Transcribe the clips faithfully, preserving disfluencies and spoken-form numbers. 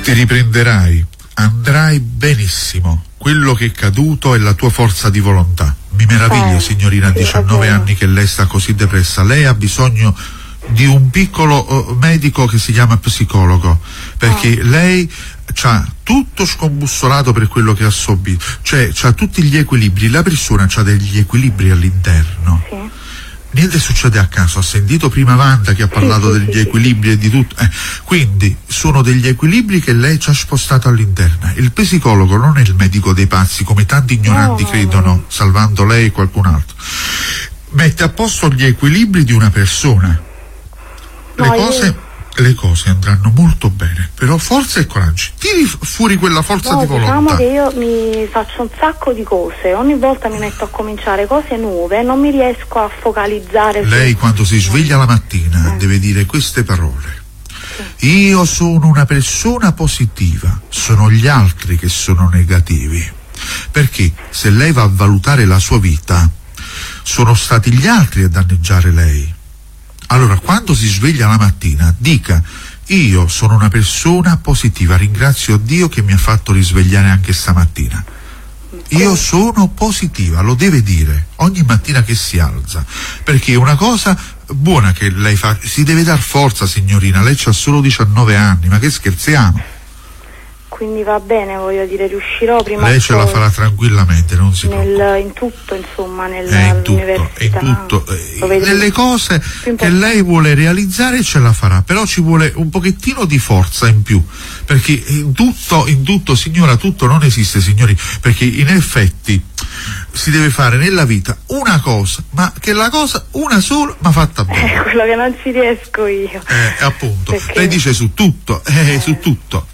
Ti riprenderai, andrai benissimo. Quello che è caduto è la tua forza di volontà. Mi meraviglio, eh, signorina, a sì, diciannove anni che lei sta così depressa. Lei ha bisogno di un piccolo uh, medico che si chiama psicologo, perché oh. lei c'ha tutto scombussolato per quello che ha subito, cioè c'ha tutti gli equilibri, la persona c'ha degli equilibri all'interno. Sì. Niente succede a caso, ha sentito prima Wanda che ha parlato sì, degli sì, equilibri sì. e di tutto, eh, quindi sono degli equilibri che lei ci ha spostato all'interno. Il psicologo non è il medico dei pazzi come tanti ignoranti no, credono, no. salvando lei e qualcun altro. Mette a posto gli equilibri di una persona. Le no, cose io... le cose andranno molto bene, però forza e coraggio, tiri fuori quella forza no, di volontà. Diciamo che io mi faccio un sacco di cose, ogni volta mi metto a cominciare cose nuove, non mi riesco a focalizzare. Lei su... quando si sveglia la mattina eh. deve dire queste parole: sì. Io sono una persona positiva, sono gli altri che sono negativi. Perché se lei va a valutare la sua vita, sono stati gli altri a danneggiare lei. Allora, quando si sveglia la mattina, dica: io sono una persona positiva, ringrazio Dio che mi ha fatto risvegliare anche stamattina. Io sono positiva, lo deve dire ogni mattina che si alza, perché è una cosa buona che lei fa. Si deve dar forza, signorina, lei ha solo diciannove anni, ma che scherziamo? Quindi va bene, voglio dire, riuscirò prima lei ce la farà tranquillamente, non si nel, preoccupi. in tutto, insomma, nel, è in tutto, nell'università. è in tutto. Eh, nelle cose che lei vuole realizzare ce la farà, però ci vuole un pochettino di forza in più, perché in tutto, in tutto, signora, tutto non esiste, signori, perché in effetti si deve fare nella vita una cosa, ma che la cosa una sola ma fatta bene. È quello che non ci riesco io. Eh, appunto, perché... lei dice su tutto, eh, eh. su tutto.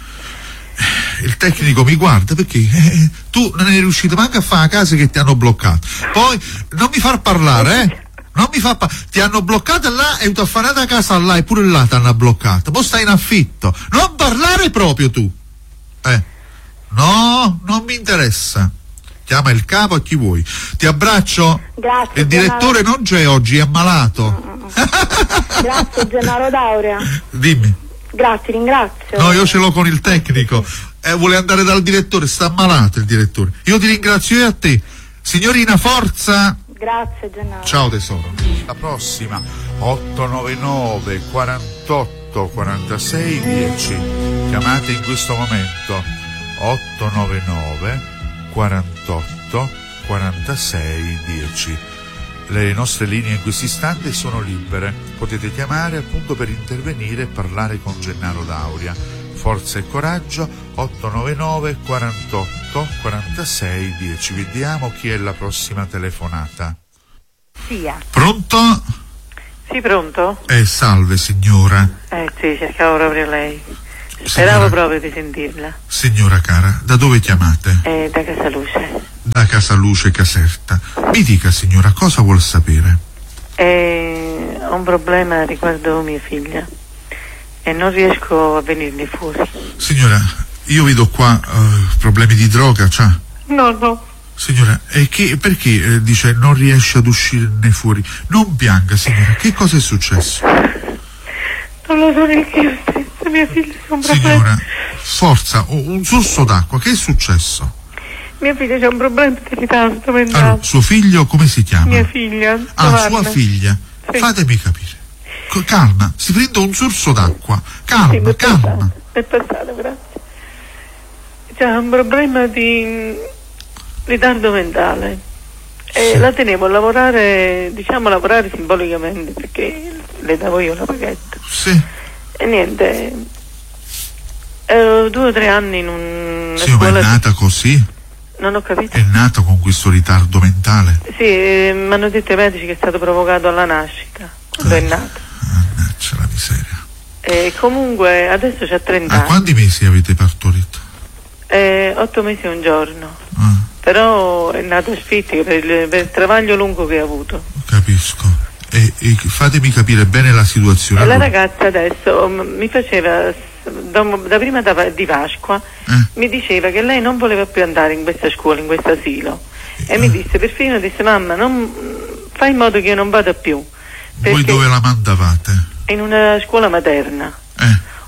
Il tecnico mi guarda perché eh, tu non eri riuscito manco a fare a casa che ti hanno bloccato. Poi non mi far parlare, eh? Non mi fa pa- ti hanno bloccato là e tu a fare a casa là e pure là ti hanno bloccato. Poi stai in affitto. Non parlare proprio tu. Eh. No, non mi interessa. Chiama il capo e chi vuoi. Ti abbraccio. Grazie. Il direttore Gennaro... non c'è oggi, è ammalato. Mm-mm. Grazie Gennaro D'Aurea. Dimmi. Grazie, ringrazio. No, io ce l'ho con il tecnico. Eh, vuole andare dal direttore, sta ammalato il direttore. Io ti ringrazio e a te. Signorina, forza. Grazie Gennaro. Ciao tesoro. La prossima otto nove nove quarantotto quarantasei dieci. Chiamate in questo momento otto nove nove quarantotto quarantasei dieci. Le nostre linee in questo istante sono libere, potete chiamare appunto per intervenire e parlare con Gennaro D'Aurea. Forza e coraggio, otto nove nove quarantotto quarantasei dieci. Vediamo chi è la prossima telefonata. Sia. Pronto? Sì, pronto? Eh, salve signora. Eh sì, cercavo proprio lei. Speravo signora, proprio di sentirla. Signora cara, da dove chiamate? Eh, da Casaluce. Da Casaluce Caserta. Mi dica signora, cosa vuol sapere? Eh, ho un problema riguardo mia figlia e non riesco a venirne fuori. Signora, io vedo qua uh, problemi di droga, c'ha? No, no. Signora, e che, perché eh, dice non riesce ad uscirne fuori? Non pianga signora, che cosa è successo? Non lo so neanche io stessa, mia figlia c'è un problema. Signora, forza, un sorso d'acqua, che è successo? Mia figlia c'è un problema di ritardo mentale. Allora, suo figlio come si chiama? Mia figlia. Ah, Giovanna. Sua figlia. Sì. Fatemi capire. C- calma, si prende un sorso d'acqua. Calma, sì, è calma. Passato, è passato, grazie. C'è un problema di ritardo mentale. E sì. La tenevo a lavorare, diciamo lavorare simbolicamente, perché le davo io la paghetta. Sì. E niente. Ero due o tre anni in un. Sì, ma è nata di... così? Non ho capito. È nata con questo ritardo mentale? Sì, eh, mi hanno detto i medici che è stato provocato alla nascita, quando eh, è nata. Mannaggia la miseria. E comunque adesso c'ha trenta anni. A quanti mesi avete partorito? Eh, otto mesi e un giorno. Ah. Però è nata asfittica per il, per il travaglio lungo che ha avuto. Capisco. E, e fatemi capire bene la situazione. E allora. La ragazza adesso mi faceva, da, da prima da, di Pasqua, eh? mi diceva che lei non voleva più andare in questa scuola, in questo asilo. E eh. mi disse, perfino disse, mamma, non, fai in modo che io non vada più. Voi dove la mandavate? In una scuola materna. Eh.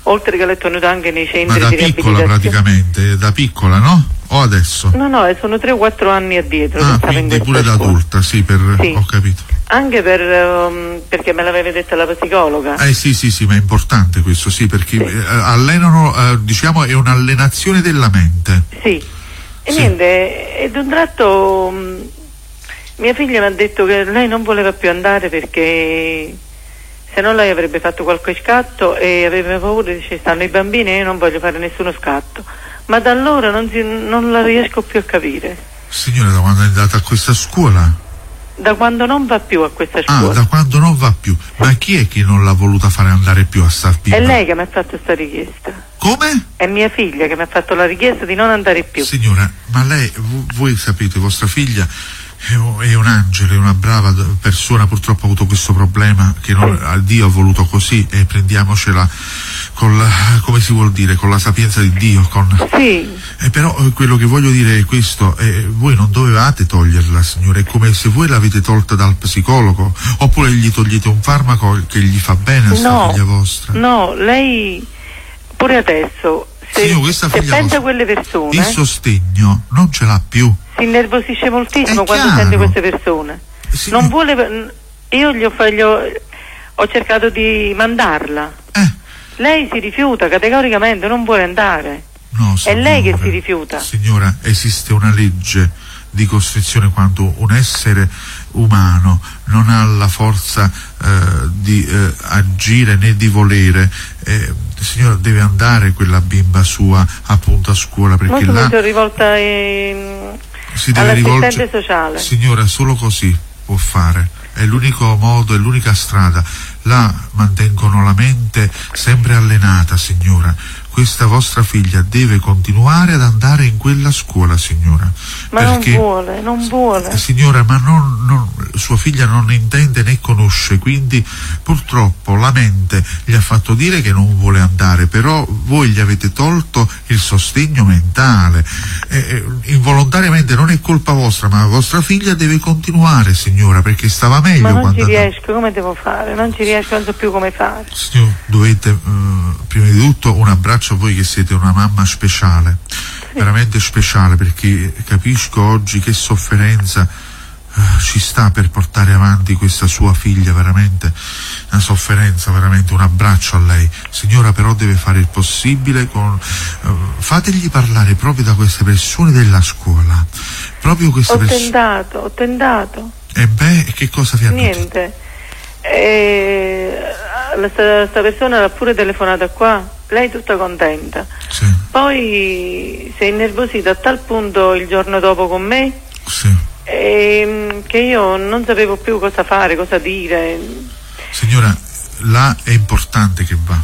oltre che l'ho tenuta anche nei centri Ma da di piccola riabilitazione. praticamente, da piccola, no? O adesso? No, no, sono tre o quattro anni addietro. Ah, che stavo in quindi questa pure da scuola. adulta, sì, per, Sì. ho capito. Anche per, um, perché me l'aveva detta la psicologa. Eh sì, sì, sì, ma è importante questo, sì, perché Sì. eh, allenano, eh, diciamo, è un'allenazione della mente. Sì. E Sì. niente, ed un tratto mh, mia figlia mi ha detto che lei non voleva più andare perché se no lei avrebbe fatto qualche scatto e aveva paura, dice stanno i bambini e io non voglio fare nessuno scatto. Ma da allora non, si, non la riesco più a capire. Signora, da quando è andata a questa scuola? Da quando non va più a questa Ah, scuola. da quando non va più. Ma chi è che non l'ha voluta fare andare più a star È lei che mi ha fatto questa richiesta. Come? È mia figlia che mi ha fatto la richiesta di non andare più. Signora, ma lei, v- voi sapete, vostra figlia è un, è un angelo, è una brava d- persona, purtroppo ha avuto questo problema che non, a Dio ha voluto così e prendiamocela con la, come si vuol dire, con la sapienza di Dio, con... Sì, Eh, però eh, quello che voglio dire è questo, eh, voi non dovevate toglierla, signore, è come se voi l'avete tolta dal psicologo, oppure gli togliete un farmaco che gli fa bene a sta no, figlia vostra. no, lei pure adesso, se, Signor, questa se figlia pensa vostra, a quelle persone, il sostegno non ce l'ha più. si innervosisce moltissimo È quando chiaro. sente queste persone. Sì, Non vuole, io gli ho, fa- gli ho, ho cercato di mandarla. eh, Lei si rifiuta categoricamente, non vuole andare. no, È lei che signora. si rifiuta. Signora, esiste una legge di costrizione quando un essere umano non ha la forza eh, di eh, agire né di volere. Eh, signora, deve andare quella bimba sua appunto a scuola perché Molto mi là sono rivolta in, si deve all'assistente rivolgere. sociale. Signora, solo così può fare. È l'unico modo, è l'unica strada. Là mantengono la mente sempre allenata, signora. Questa vostra figlia deve continuare ad andare in quella scuola, signora. Ma perché, non vuole, non vuole. eh, signora, ma non, non, sua figlia non intende né conosce, quindi purtroppo la mente gli ha fatto dire che non vuole andare, però voi gli avete tolto il sostegno mentale. Eh, eh, involontariamente non è colpa vostra, ma la vostra figlia deve continuare, signora, perché stava meglio Ma non quando ci andava. riesco, come devo fare? Non ci riesco, non so più come fare. Signor, dovete eh, prima di tutto un abbraccio a voi che siete una mamma speciale, Sì. veramente speciale, perché capisco oggi che sofferenza eh, ci sta per portare avanti questa sua figlia, veramente una sofferenza, veramente un abbraccio a lei. Signora, però deve fare il possibile con eh, fategli parlare proprio da queste persone della scuola, proprio queste Ho persone. tentato, ho tentato. E beh, che cosa vi hanno detto? Niente. E, questa persona l'ha pure telefonata qua, lei tutta contenta. Sì, Poi si è innervosita a tal punto il giorno dopo con me sì. e, che io non sapevo più cosa fare, cosa dire. Signora, là è importante che va.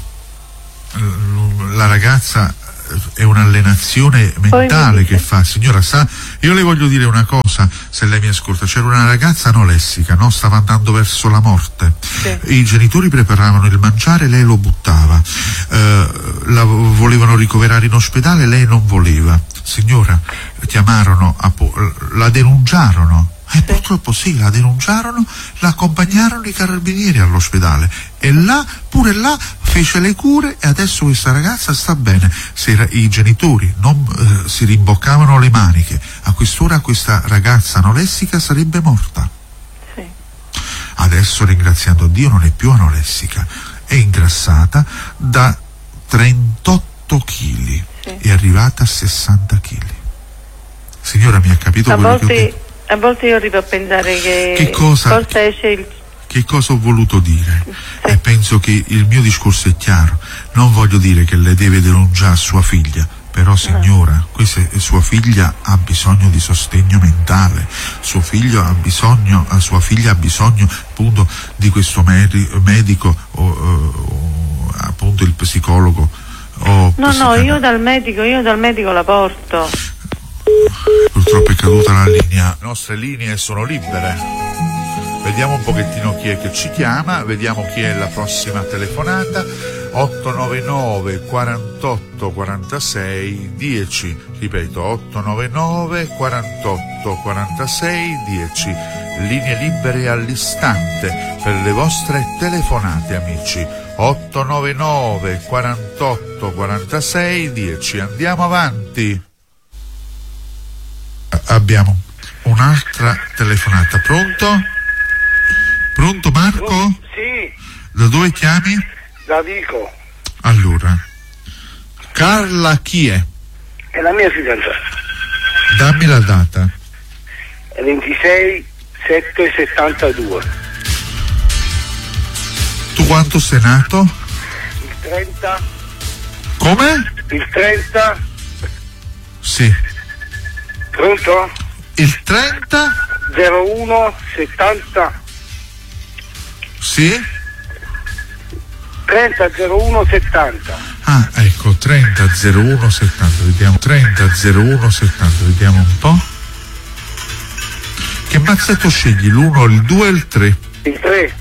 La ragazza è un'allenazione mentale mi che dice. fa. Signora, sa, io le voglio dire una cosa, se lei mi ascolta. C'era una ragazza anoressica, no? Stava andando verso la morte. Sì. I genitori preparavano il mangiare, lei lo buttava. Eh, la volevano ricoverare in ospedale, lei non voleva. Signora, chiamarono, la denunciarono. E eh, purtroppo sì, la denunciarono, la accompagnarono i carabinieri all'ospedale e là, pure là, fece le cure e adesso questa ragazza sta bene. Se era, i genitori non eh, si rimboccavano le maniche, a quest'ora questa ragazza anoressica sarebbe morta. Sì. Adesso, ringraziando Dio, non è più anoressica, è ingrassata da trentotto chili, Sì. è arrivata a sessanta chili. Signora, mi ha capito A quello che ho volte, detto? a volte io arrivo a pensare che, Che cosa- forse esce il... Che cosa ho voluto dire? Sì. E penso che il mio discorso è chiaro. Non voglio dire che lei deve denunciare sua figlia, però signora, questa è, sua figlia ha bisogno di sostegno mentale. Suo figlio ha bisogno, sua figlia ha bisogno appunto di questo medi- medico o, o appunto il psicologo. O No, no, psichiatra- io dal medico, io dal medico la porto. Purtroppo è caduta la linea. Le nostre linee sono libere. Vediamo un pochettino chi è che ci chiama, vediamo chi è la prossima telefonata. otto nove nove quarantotto quarantasei dieci, ripeto otto nove nove quarantotto quarantasei dieci, linee libere all'istante per le vostre telefonate, amici. otto nove nove quarantotto quarantasei dieci. Andiamo avanti. Abbiamo un'altra telefonata. Pronto? Pronto Marco? Sì. Da dove chiami? Da Vico. Allora, Carla chi è? È la mia fidanzata. Dammi la data. È ventisei sette settantadue. Tu quanto sei nato? Il trenta. Come? Il trenta. Sì. Pronto? Il trenta? zero uno settanta. Sì? trenta zero uno settanta. Ah, ecco, trenta zero uno settanta, vediamo. trenta zero uno settanta, vediamo un po'. Che mazzetto scegli? L'uno, il due e il tre? Il tre.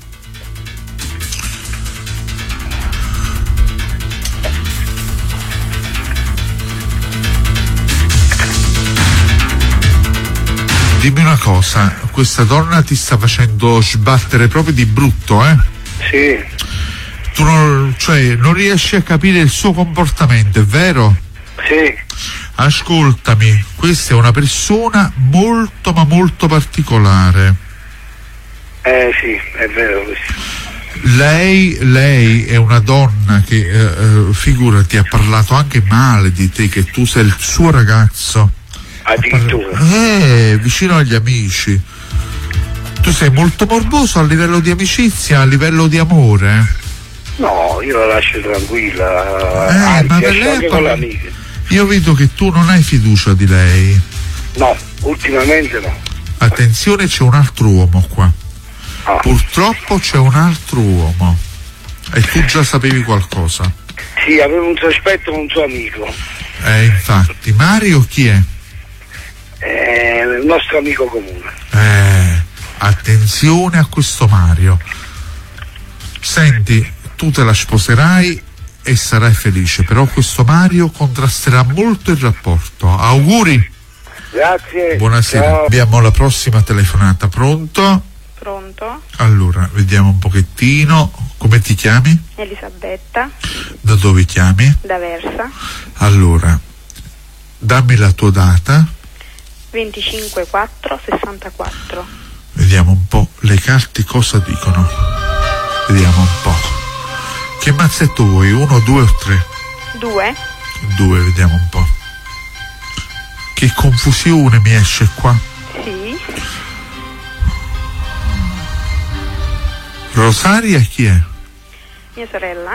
Dimmi una cosa, questa donna ti sta facendo sbattere proprio di brutto, eh? Sì. Tu non, cioè, non riesci a capire il suo comportamento, è vero? Sì. Ascoltami, questa è una persona molto ma molto particolare. Eh sì, è vero questo. Lei, lei è una donna che, eh, eh, figurati, ha parlato anche male di te, che tu sei il suo ragazzo. Addirittura. Eh, vicino agli amici. Tu sei molto morboso a livello di amicizia, a livello di amore? No, io la lascio tranquilla. Eh, Anzi, ma per esco lei anche parla- con le amiche. Io vedo che tu non hai fiducia di lei. No, ultimamente no. Attenzione, c'è un altro uomo qua. Ah. Purtroppo c'è un altro uomo. E tu già sapevi qualcosa. Sì, avevo un sospetto con un suo amico. Eh, infatti. Mario chi è? È il nostro amico comune. Eh, attenzione a questo Mario. Senti, tu te la sposerai e sarai felice, però questo Mario contrasterà molto il rapporto. Auguri. Grazie. Buonasera. Ciao. Abbiamo la prossima telefonata. Pronto? Pronto? Allora, vediamo un pochettino. Come ti chiami? Elisabetta, Da dove chiami? da Versa, Allora, dammi la tua data. venticinque quattro sessantaquattro. Vediamo un po' le carte cosa dicono. Vediamo un po'. Che mazzetto vuoi? Uno, due o tre? due? Due, vediamo un po'. Che confusione mi esce qua. Sì. Rosaria chi è? Mia sorella?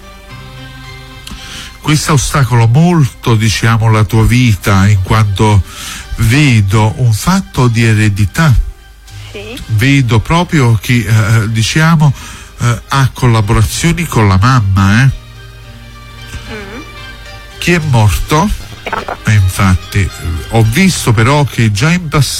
Questo ostacola molto, diciamo, la tua vita, in quanto vedo un fatto di eredità. Sì. Vedo proprio che, eh, diciamo, eh, ha collaborazioni con la mamma, eh? Mm. Chi è morto? E infatti, eh, ho visto però che già in passato